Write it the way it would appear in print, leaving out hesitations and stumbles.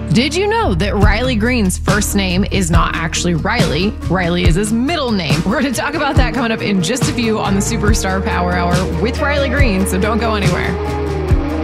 Did you know that Riley Green's first name is not actually Riley? Riley is his middle name. We're going to talk about that coming up in just a few on the Superstar Power Hour with Riley Green, so don't go anywhere.